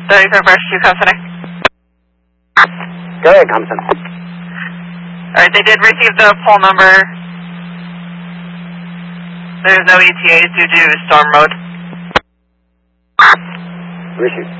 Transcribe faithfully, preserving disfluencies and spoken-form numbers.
thirty-third Rescue, Company. Go ahead, Thompson. Alright, they did receive the poll number. There's no E T As due to storm mode. Receive.